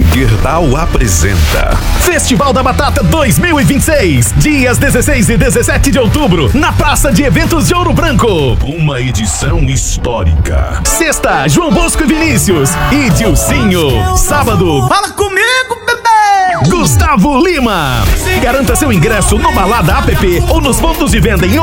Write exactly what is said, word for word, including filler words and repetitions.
Gerdau apresenta Festival da Batata dois mil e vinte e seis, dias dezesseis e dezessete de outubro, na Praça de Eventos de Ouro Branco. uma edição histórica. Sexta, João Bosco e Vinícius e Dilcinho. Sábado, Fala comigo, bebê! Gustavo Lima. Garanta seu ingresso no Balada App ou nos pontos de venda em